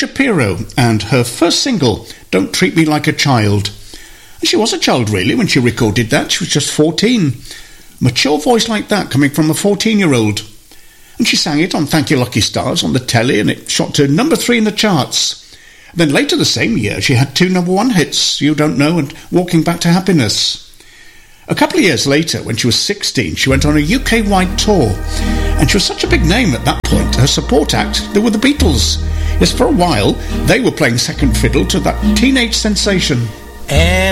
Shapiro and her first single, Don't Treat Me Like a Child. And she was a child, really, when she recorded that. She was just 14. Mature voice like that coming from a 14-year-old. And she sang it on Thank You Lucky Stars on the telly, and it shot to number 3 in the charts. Then later the same year, she had 2 number 1 hits, You Don't Know and Walking Back to Happiness. A couple of years later, when she was 16, she went on a UK-wide tour. And she was such a big name at that point, her support act, they were the Beatles. Yes, for a while, they were playing second fiddle to that teenage sensation. And